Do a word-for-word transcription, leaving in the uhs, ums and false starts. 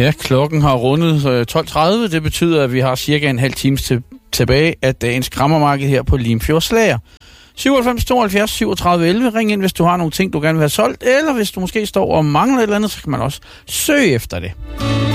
Ja, klokken har rundet tolv tredive. Det betyder, at vi har cirka en halv time til, tilbage af dagens krammermarked her på Limfjords Lager. syvoghalvfems tooghalvfjerds syvogtredive elleve. Ring ind, hvis du har nogle ting, du gerne vil have solgt, eller hvis du måske står og mangler et eller andet, så kan man også søge efter det.